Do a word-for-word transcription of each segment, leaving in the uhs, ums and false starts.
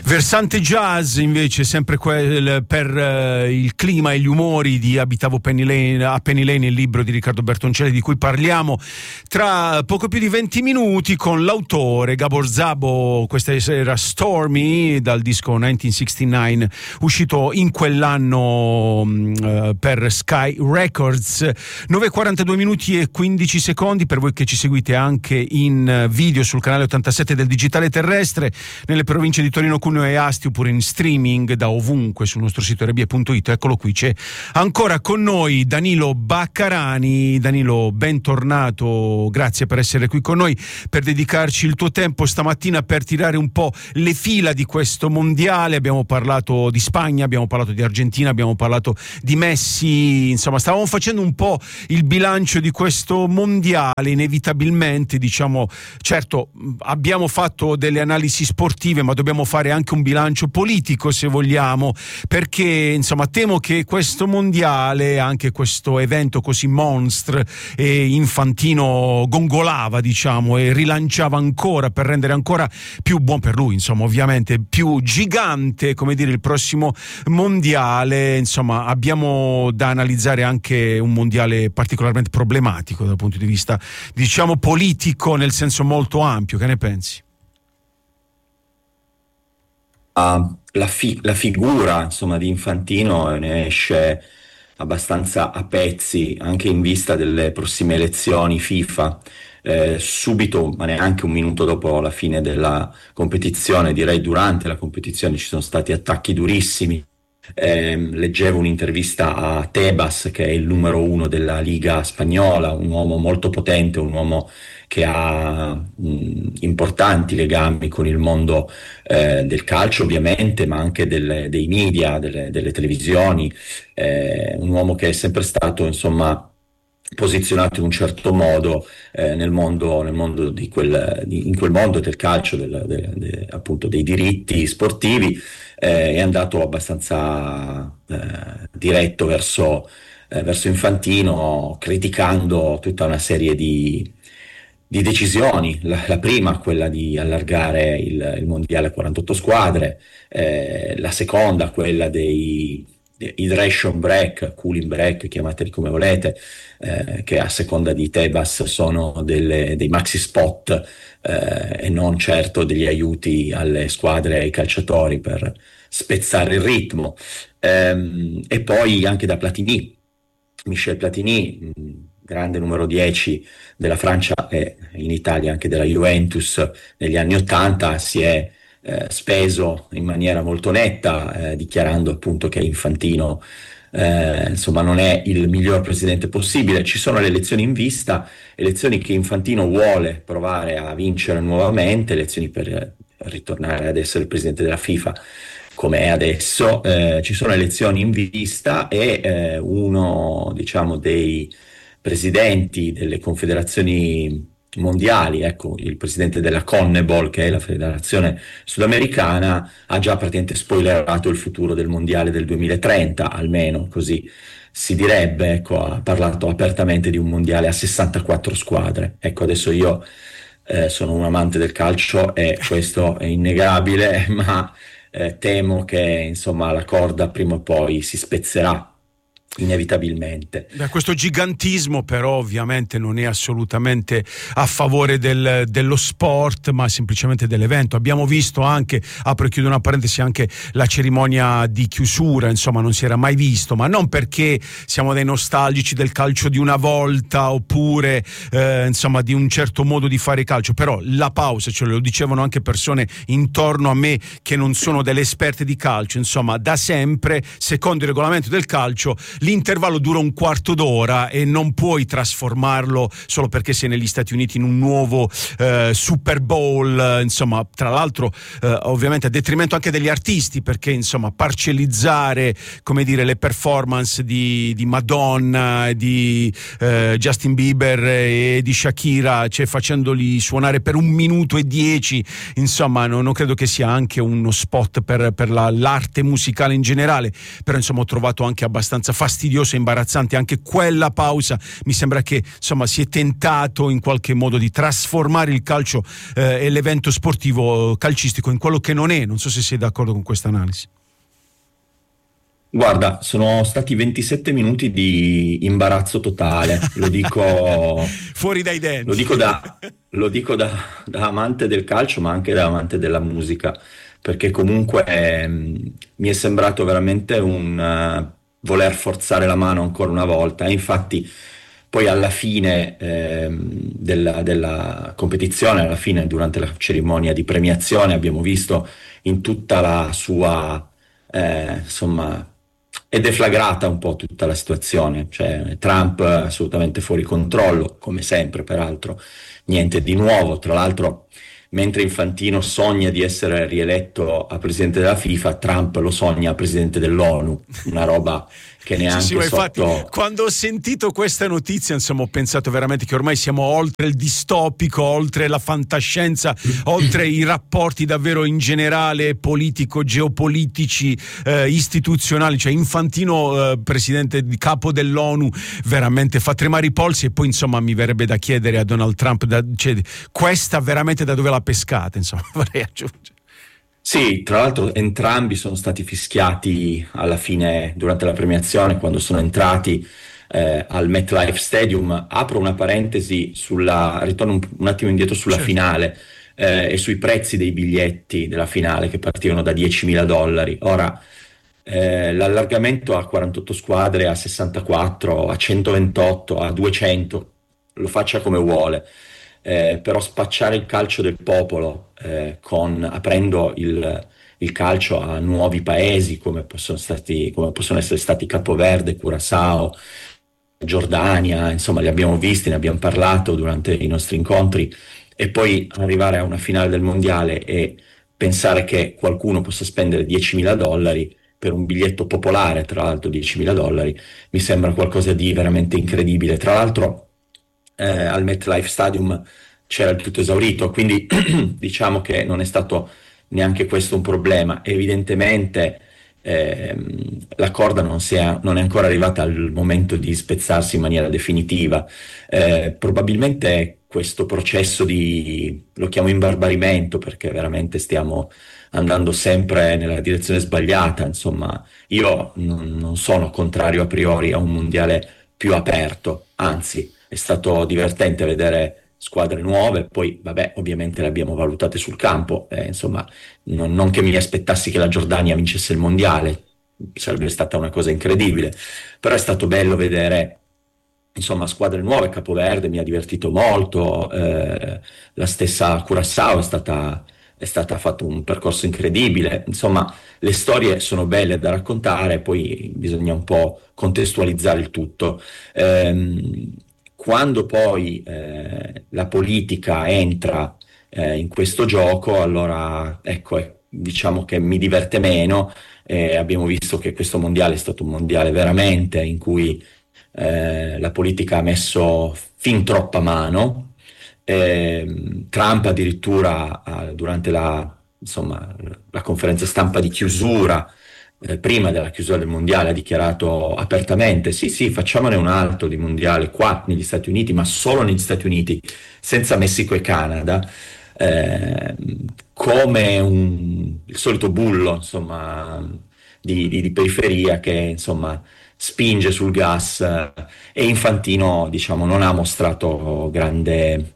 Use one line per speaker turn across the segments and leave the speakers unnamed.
Versante jazz invece, sempre quel per uh, il clima e gli umori di Abitavo Penny Lane, a Penny Lane, il libro di Riccardo Bertoncelli di cui parliamo tra poco più di venti minuti con l'autore Gabor Szabo. Questa era Stormy dal disco millenovecentosessantanove uscito in quell'anno uh, per Sky Records. Nove e quarantadue minuti e quindici secondi per voi che ci seguite anche in video sul canale ottantasette del Digitale Terrestre nelle province di Torino, Cuneo e Asti, oppure in streaming da ovunque sul nostro sito erre bi e punto it. Eccolo qui, c'è ancora con noi Danilo Baccarani. Danilo, bentornato, grazie per essere qui con noi, per dedicarci il tuo tempo stamattina per tirare un po' le fila di questo mondiale. Abbiamo parlato di Spagna, abbiamo parlato di Argentina, abbiamo parlato di Messi, insomma stavamo facendo un po' il bilancio di questo mondiale. Inevitabilmente, diciamo, certo abbiamo fatto delle analisi sportive, ma dobbiamo fare anche un bilancio politico, se vogliamo, perché insomma temo che questo mondiale, anche questo evento così monstre, e Infantino gongolava, diciamo, e rilanciava ancora per rendere ancora più buon per lui, insomma, ovviamente più gigante, come dire, il prossimo mondiale. Insomma, abbiamo da analizzare anche un mondiale particolarmente problematico dal punto di vista, diciamo, politico, nel senso molto ampio. Che ne pensi?
Uh, la, fi- la figura, insomma, di Infantino ne esce abbastanza a pezzi, anche in vista delle prossime elezioni FIFA. Eh, subito, ma neanche un minuto dopo la fine della competizione, direi durante la competizione, ci sono stati attacchi durissimi. Eh, leggevo un'intervista a Tebas, che è il numero uno della Liga spagnola, un uomo molto potente, un uomo che ha mh, importanti legami con il mondo eh, del calcio, ovviamente, ma anche del, dei media, delle, delle televisioni, eh, un uomo che è sempre stato, insomma, posizionato in un certo modo eh, nel mondo, nel mondo di quel, di, in quel mondo del calcio, del, de, de, appunto dei diritti sportivi, eh, è andato abbastanza eh, diretto verso, eh, verso Infantino, criticando tutta una serie di, di decisioni. La, la prima, quella di allargare il, il mondiale a quarantotto squadre, eh, la seconda, quella dei hydration break, cooling break, chiamateli come volete, eh, che a seconda di Tebas sono delle, dei maxi spot eh, e non certo degli aiuti alle squadre e ai calciatori per spezzare il ritmo. Ehm, e poi anche da Platini, Michel Platini, grande numero dieci della Francia e in Italia anche della Juventus negli anni ottanta, si è Eh, speso in maniera molto netta, eh, dichiarando appunto che Infantino eh, insomma non è il miglior presidente possibile. Ci sono le elezioni in vista, elezioni che Infantino vuole provare a vincere nuovamente, elezioni per eh, ritornare ad essere il presidente della FIFA come è adesso. Eh, ci sono elezioni in vista e eh, uno, diciamo, dei presidenti delle confederazioni mondiali, ecco, il presidente della CONMEBOL, che è la federazione sudamericana, ha già praticamente spoilerato il futuro del mondiale del duemilatrenta, almeno così si direbbe. Ecco, ha parlato apertamente di un mondiale a sessantaquattro squadre. Ecco, adesso io eh, sono un amante del calcio e questo è innegabile, ma eh, temo che, insomma, la corda prima o poi si spezzerà inevitabilmente.
Da questo gigantismo però ovviamente non è assolutamente a favore del, dello sport, ma semplicemente dell'evento. Abbiamo visto anche, apro e chiudo una parentesi, anche la cerimonia di chiusura, insomma non si era mai visto, ma non perché siamo dei nostalgici del calcio di una volta oppure eh, insomma di un certo modo di fare calcio, però la pausa, cioè lo dicevano anche persone intorno a me che non sono delle esperte di calcio, insomma da sempre, secondo il regolamento del calcio, l'intervallo dura un quarto d'ora e non puoi trasformarlo solo perché sei negli Stati Uniti in un nuovo eh, Super Bowl, insomma, tra l'altro eh, ovviamente a detrimento anche degli artisti, perché insomma parcellizzare, come dire, le performance di, di Madonna, di eh, Justin Bieber e di Shakira, cioè facendoli suonare per un minuto e dieci, insomma non, non credo che sia anche uno spot per, per la, l'arte musicale in generale, però insomma ho trovato anche abbastanza fastidioso fastidioso e imbarazzante anche quella pausa. Mi sembra che insomma si è tentato in qualche modo di trasformare il calcio eh, e l'evento sportivo calcistico in quello che non è. Non so se sei d'accordo con questa analisi.
Guarda, sono stati ventisette minuti di imbarazzo totale, lo dico,
Fuori dai
lo
denti.
dico da, lo dico da, da amante del calcio, ma anche da amante della musica, perché comunque ehm, mi è sembrato veramente un eh, voler forzare la mano ancora una volta. E infatti, poi alla fine ehm, della, della competizione, alla fine, durante la cerimonia di premiazione, abbiamo visto in tutta la sua eh, insomma, è deflagrata un po' tutta la situazione, cioè Trump assolutamente fuori controllo, come sempre peraltro, niente di nuovo. Tra l'altro, mentre Infantino sogna di essere rieletto a presidente della FIFA, Trump lo sogna a presidente dell'ONU, una roba che
Sì, sì,
neanche
ma infatti
sotto...
quando ho sentito questa notizia, insomma, ho pensato veramente che ormai siamo oltre il distopico, oltre la fantascienza, oltre i rapporti davvero in generale politico, geopolitici, eh, istituzionali, cioè Infantino, eh, presidente di capo dell'ONU, veramente fa tremare i polsi. E poi insomma mi verrebbe da chiedere a Donald Trump, da, cioè, questa veramente da dove l'ha pescata, insomma, vorrei aggiungere.
Sì, tra l'altro entrambi sono stati fischiati alla fine durante la premiazione quando sono entrati eh, al MetLife Stadium. Apro una parentesi sulla, ritorno un, un attimo indietro sulla
Certo.
finale eh, e sui prezzi dei biglietti della finale che partivano da diecimila dollari. Ora, eh, l'allargamento a quarantotto squadre, a sessantaquattro, a centoventotto, a duecento, lo faccia come vuole. Eh, però spacciare il calcio del popolo eh, con, aprendo il, il calcio a nuovi paesi come possono, stati, come possono essere stati Capoverde, Curaçao, Giordania, insomma li abbiamo visti, ne abbiamo parlato durante i nostri incontri, e poi arrivare a una finale del mondiale e pensare che qualcuno possa spendere diecimila dollari per un biglietto popolare, tra l'altro diecimila dollari, mi sembra qualcosa di veramente incredibile. Tra l'altro eh, al MetLife Stadium c'era il tutto esaurito, quindi diciamo che non è stato neanche questo un problema. Evidentemente ehm, la corda non, si è, non è ancora arrivata al momento di spezzarsi in maniera definitiva. Eh, probabilmente questo processo di, lo chiamo imbarbarimento, perché veramente stiamo andando sempre nella direzione sbagliata. Insomma, io non, non sono contrario a priori a un mondiale più aperto, anzi è stato divertente vedere squadre nuove. Poi vabbè, ovviamente le abbiamo valutate sul campo, eh, insomma non, non che mi aspettassi che la Giordania vincesse il mondiale, sarebbe stata una cosa incredibile, però è stato bello vedere insomma squadre nuove. Capoverde mi ha divertito molto, eh, la stessa Curaçao è stata, è stata fatto un percorso incredibile. Insomma, le storie sono belle da raccontare, poi bisogna un po' contestualizzare il tutto. Ehm, quando poi eh, la politica entra eh, in questo gioco, allora ecco, eh, diciamo che mi diverte meno. Eh, abbiamo visto che questo mondiale è stato un mondiale veramente in cui eh, la politica ha messo fin troppa mano. Eh, Trump addirittura eh, durante la, insomma, la conferenza stampa di chiusura, eh, prima della chiusura del mondiale, ha dichiarato apertamente: sì, sì, facciamone un altro di mondiale qua negli Stati Uniti, ma solo negli Stati Uniti, senza Messico e Canada, eh, come un, il solito bullo, insomma, di, di, di periferia che, insomma, spinge sul gas. Eh, e Infantino, diciamo, non ha mostrato grande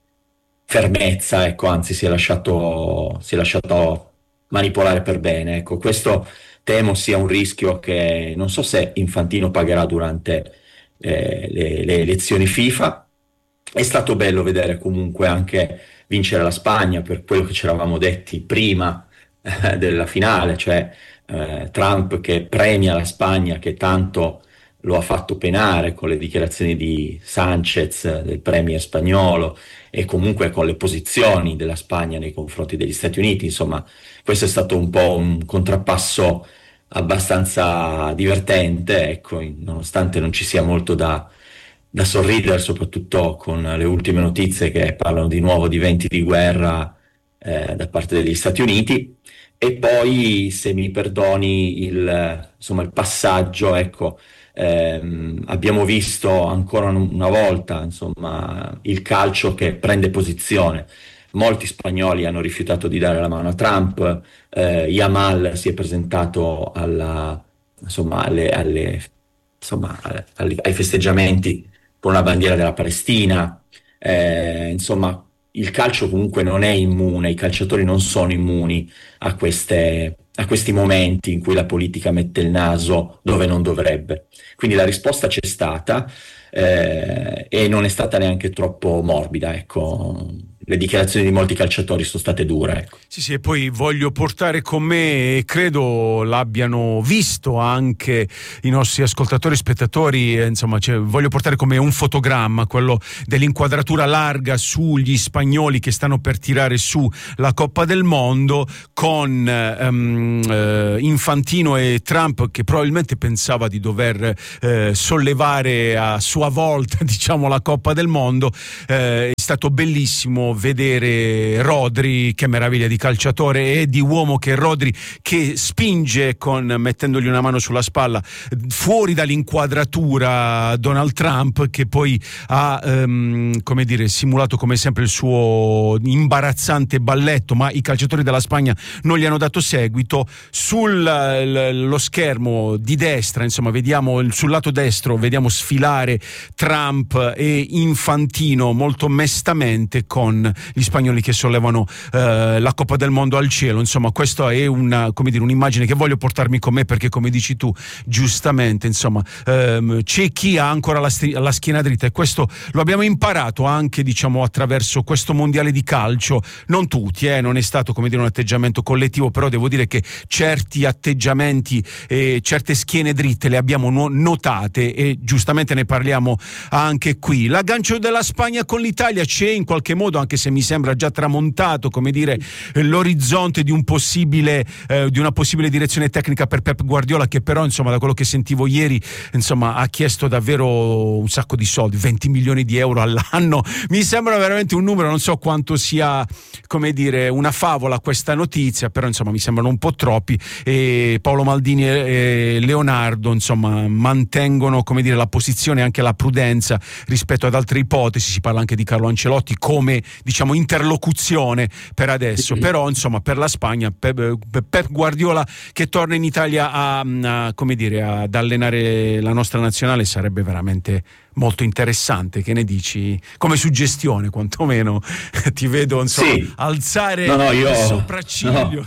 fermezza, ecco, anzi si è lasciato, si è lasciato manipolare per bene. Ecco, questo temo sia un rischio che non so se Infantino pagherà durante eh, le, le elezioni FIFA. È stato bello vedere comunque anche vincere la Spagna, per quello che ci eravamo detti prima eh, della finale, cioè eh, Trump che premia la Spagna, che tanto lo ha fatto penare con le dichiarazioni di Sanchez, del premier spagnolo, e comunque con le posizioni della Spagna nei confronti degli Stati Uniti. Insomma, questo è stato un po' un contrappasso abbastanza divertente, ecco, nonostante non ci sia molto da, da sorridere, soprattutto con le ultime notizie che parlano di nuovo di venti di guerra eh, da parte degli Stati Uniti. E poi, se mi perdoni il, insomma, il passaggio, ecco, Ehm, abbiamo visto ancora una volta, insomma, il calcio che prende posizione. Molti spagnoli hanno rifiutato di dare la mano a Trump, eh, Yamal si è presentato alla, insomma, alle, alle- insomma, alle- ai festeggiamenti con la bandiera della Palestina. Eh, insomma, il calcio comunque non è immune, i calciatori non sono immuni a queste- a questi momenti in cui la politica mette il naso dove non dovrebbe. Quindi la risposta c'è stata, eh, e non è stata neanche troppo morbida, ecco. Le dichiarazioni di molti calciatori sono state dure, ecco.
Sì, sì, e poi voglio portare con me, e credo l'abbiano visto anche i nostri ascoltatori e spettatori, eh, insomma, cioè, voglio portare con me un fotogramma, quello dell'inquadratura larga sugli spagnoli che stanno per tirare su la Coppa del Mondo, con ehm, eh, Infantino e Trump, che probabilmente pensava di dover eh, sollevare a sua volta, diciamo, la Coppa del Mondo. Eh, è stato bellissimo vedere Rodri, che meraviglia di calciatore e di uomo che è Rodri, che spinge con mettendogli una mano sulla spalla fuori dall'inquadratura Donald Trump, che poi ha ehm, come dire, simulato come sempre il suo imbarazzante balletto, ma i calciatori della Spagna non gli hanno dato seguito. Sullo schermo di destra, insomma, vediamo sul lato destro vediamo sfilare Trump e Infantino molto mestamente, con gli spagnoli che sollevano eh, la Coppa del Mondo al cielo. Insomma, questa è una, come dire, un'immagine che voglio portarmi con me, perché, come dici tu giustamente, insomma, ehm, c'è chi ha ancora la, stri- la schiena dritta, e questo lo abbiamo imparato anche, diciamo, attraverso questo mondiale di calcio. Non tutti, eh, non è stato, come dire, un atteggiamento collettivo, però devo dire che certi atteggiamenti e certe schiene dritte le abbiamo no- notate, e giustamente ne parliamo anche qui. L'aggancio della Spagna con l'Italia c'è in qualche modo, anche se mi sembra già tramontato, come dire, l'orizzonte di un possibile eh, di una possibile direzione tecnica per Pep Guardiola, che però, insomma, da quello che sentivo ieri, insomma, ha chiesto davvero un sacco di soldi, venti milioni di euro all'anno. Mi sembra veramente un numero, non so quanto sia, come dire, una favola questa notizia, però, insomma, mi sembrano un po' troppi. E Paolo Maldini e Leonardo, insomma, mantengono, come dire, la posizione e anche la prudenza rispetto ad altre ipotesi. Si parla anche di Carlo Ancelotti come, diciamo, interlocuzione per adesso, però, insomma, per la Spagna Pep, Pep Guardiola che torna in Italia a, a, come dire, ad allenare la nostra nazionale sarebbe veramente molto interessante. Che ne dici? Come suggestione, quantomeno. Ti vedo, insomma,
Sì,
alzare
no, no, io,
il sopracciglio.
no,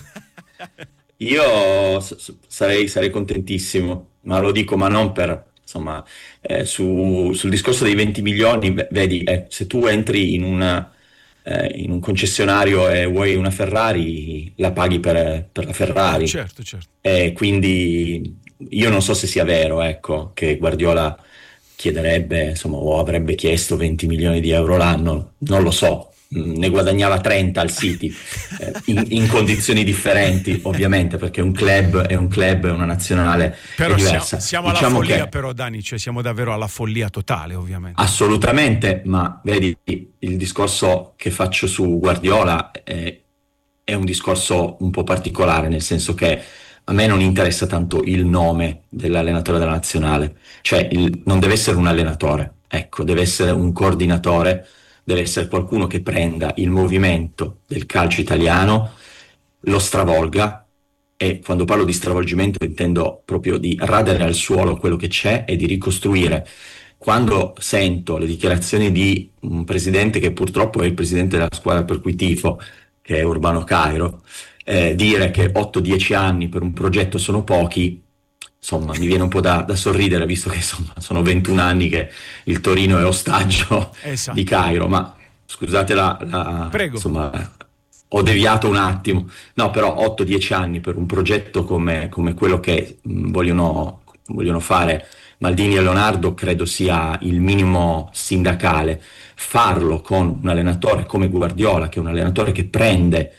io s- s- sarei, sarei contentissimo, ma lo dico, ma non per, insomma, eh, su- sul discorso dei venti milioni, v- vedi, eh, se tu entri in una, eh, in un concessionario e vuoi una Ferrari, la paghi per, per la
Eh,
Ferrari.
certo, certo.
E quindi io non so se sia vero, ecco, che Guardiola chiederebbe, insomma, o avrebbe chiesto venti milioni di euro l'anno, non lo so. Mm, ne guadagnava trenta al City, eh, in, in condizioni differenti, ovviamente, perché un club è un club, è una nazionale, è
Però siamo,
diversa.
siamo alla
Diciamo
follia,
che
però, Dani, cioè siamo davvero alla follia totale, ovviamente.
assolutamente, ma vedi, il discorso che faccio su Guardiola è, è un discorso un po' particolare, nel senso che a me non interessa tanto il nome dell'allenatore della nazionale, cioè il- non deve essere un allenatore, ecco, deve essere un coordinatore, deve essere qualcuno che prenda il movimento del calcio italiano, lo stravolga, e quando parlo di stravolgimento intendo proprio di radere al suolo quello che c'è e di ricostruire. Quando sento le dichiarazioni di un presidente che purtroppo è il presidente della squadra per cui tifo, che è Urbano Cairo, eh, dire che otto dieci anni per un progetto sono pochi, insomma, mi viene un po' da, da sorridere, visto che, insomma, sono ventuno anni che il Torino è ostaggio
Esatto.
di Cairo, ma scusate la, la-
Prego.
insomma, ho deviato un attimo. No, però otto dieci anni per un progetto come, come quello che mh, vogliono, vogliono fare Maldini e Leonardo credo sia il minimo sindacale. Farlo con un allenatore come Guardiola, che è un allenatore che prende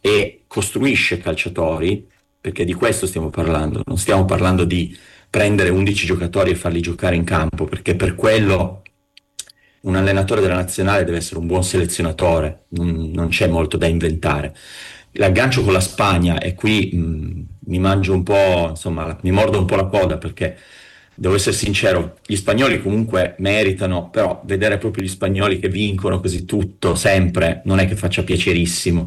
e costruisce calciatori, perché di questo stiamo parlando, non stiamo parlando di prendere undici giocatori e farli giocare in campo, perché per quello un allenatore della nazionale deve essere un buon selezionatore, non, non c'è molto da inventare. L'aggancio con la Spagna, e qui mh, mi mangio un po', insomma, mi mordo un po' la coda, perché devo essere sincero, gli spagnoli comunque meritano, però vedere proprio gli spagnoli che vincono così tutto, sempre, non è che faccia piacerissimo,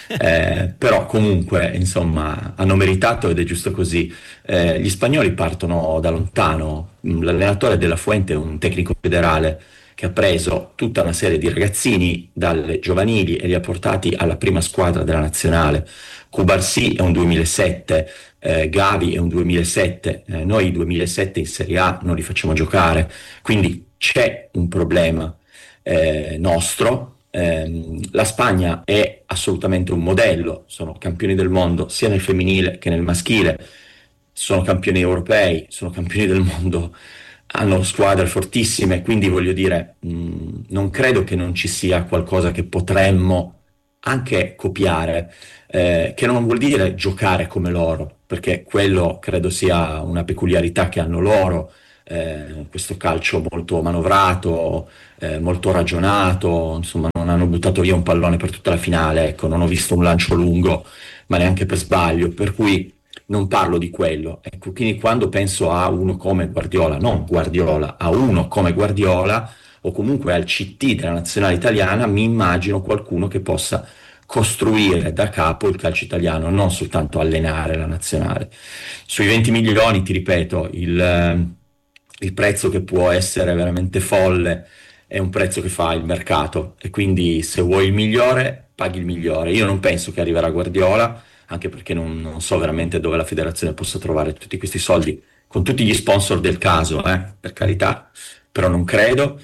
eh, però comunque, insomma, hanno meritato ed è giusto così. Eh, gli spagnoli partono da lontano, l'allenatore della Fuente è un tecnico federale che ha preso tutta una serie di ragazzini dalle giovanili e li ha portati alla prima squadra della nazionale. Cubarsí è un duemilasette, eh, Gavi è un duemilasette, eh, noi i duemilasette in Serie A non li facciamo giocare, quindi c'è un problema eh, nostro. Eh, la Spagna è assolutamente un modello, sono campioni del mondo sia nel femminile che nel maschile, sono campioni europei, sono campioni del mondo, hanno squadre fortissime, quindi voglio dire, mh, non credo che non ci sia qualcosa che potremmo anche copiare, eh, che non vuol dire giocare come loro, perché quello credo sia una peculiarità che hanno loro, eh, questo calcio molto manovrato, eh, molto ragionato, insomma non hanno buttato via un pallone per tutta la finale, ecco, non ho visto un lancio lungo, ma neanche per sbaglio, per cui non parlo di quello, ecco, quindi quando penso a uno come Guardiola, non Guardiola, a uno come Guardiola o comunque al C T della nazionale italiana, mi immagino qualcuno che possa costruire da capo il calcio italiano, non soltanto allenare la nazionale. Sui venti milioni, ti ripeto, il, il prezzo che può essere veramente folle è un prezzo che fa il mercato e quindi se vuoi il migliore, paghi il migliore. Io non penso che arriverà Guardiola, anche perché non, non so veramente dove la federazione possa trovare tutti questi soldi, con tutti gli sponsor del caso, eh, per carità, però non credo,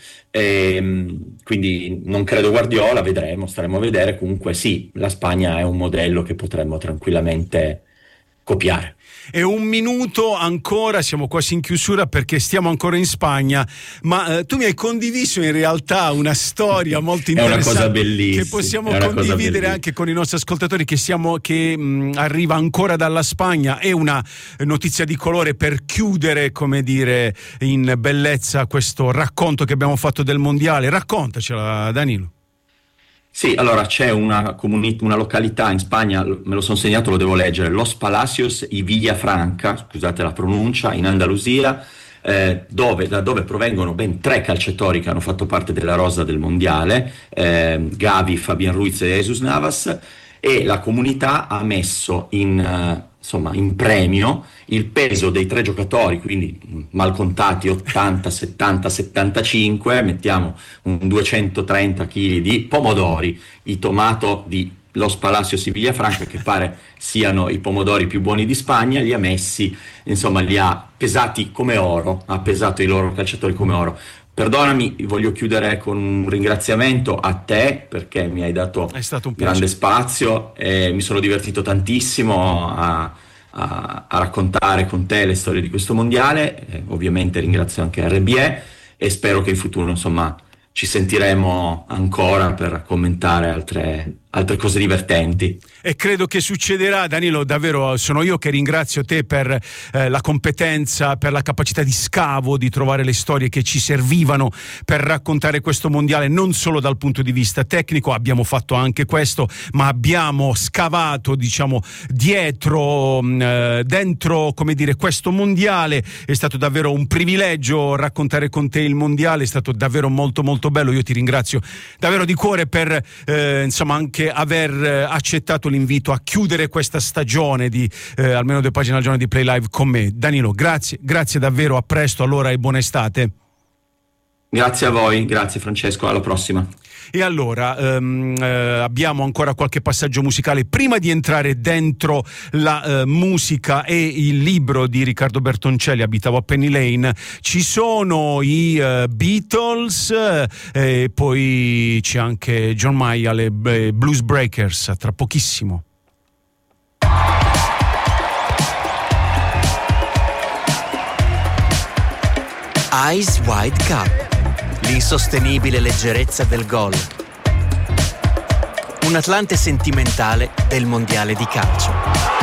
e, quindi non credo Guardiola, vedremo, staremo a vedere. Comunque sì, la Spagna è un modello che potremmo tranquillamente copiare.
E un minuto ancora, siamo quasi in chiusura perché stiamo ancora in Spagna, ma eh, tu mi hai condiviso in realtà una storia molto interessante,
è una cosa bellissima,
che possiamo condividere anche con i nostri ascoltatori, che, siamo, che mh, arriva ancora dalla Spagna. È una notizia di colore per chiudere, come dire, in bellezza questo racconto che abbiamo fatto del mondiale. Raccontacela, Danilo.
Sì, allora c'è una, comuni- una località in Spagna, me lo sono segnato, lo devo leggere, Los Palacios y Villafranca, scusate la pronuncia, in Andalusia, eh, dove, da dove provengono ben tre calciatori che hanno fatto parte della rosa del mondiale, eh, Gavi, Fabián Ruiz e Jesus Navas, e la comunità ha messo in, uh, insomma, in premio il peso dei tre giocatori, quindi mal contati ottanta, settanta, settantacinque, mettiamo un duecentotrenta chili di pomodori, i tomato di Los Palacios y Villafranca, che pare siano i pomodori più buoni di Spagna, li ha messi, insomma li ha pesati come oro, ha pesato i loro calciatori come oro. Perdonami, voglio chiudere con un ringraziamento a te perché mi hai dato
È stato un
grande
piacere.
spazio e mi sono divertito tantissimo a, a, a raccontare con te le storie di questo mondiale. Eh, ovviamente ringrazio anche R B E e spero che in futuro, insomma, ci sentiremo ancora per commentare altre, altre cose divertenti.
E credo che succederà, Danilo. Davvero sono io che ringrazio te per eh, la competenza, per la capacità di scavo, di trovare le storie che ci servivano per raccontare questo mondiale, non solo dal punto di vista tecnico, abbiamo fatto anche questo, ma abbiamo scavato, diciamo, dietro, eh, dentro, come dire, questo mondiale. È stato davvero un privilegio raccontare con te il mondiale, è stato davvero molto molto bello. Io ti ringrazio davvero di cuore per eh, insomma anche aver eh, accettato l'invito a chiudere questa stagione di eh, almeno due pagine al giorno di Play Live con me. Danilo, grazie, grazie davvero, a presto allora e buona estate.
Grazie a voi, grazie Francesco, alla prossima.
E allora ehm, eh, abbiamo ancora qualche passaggio musicale prima di entrare dentro la eh, musica e il libro di Riccardo Bertoncelli, Abitavo a Penny Lane. Ci sono i eh, Beatles e eh, poi c'è anche John Mayer, le eh, Blues Breakers, tra pochissimo.
Eyes Wide Cup. L'insostenibile leggerezza del gol. Un Atlante sentimentale del mondiale di calcio.